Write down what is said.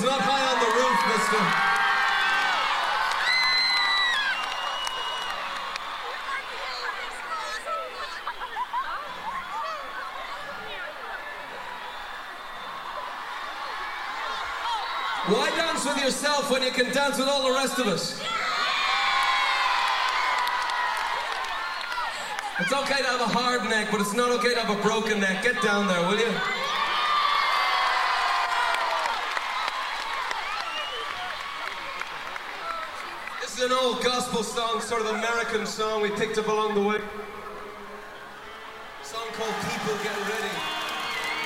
balloons, not high on the roof, mister. Why dance with yourself when you can dance with all the rest of us? It's okay to have a hard neck, but it's not okay to have a broken neck. Get down there, will you? This is an old gospel song, sort of American song we picked up along the way. A song called People Get Ready.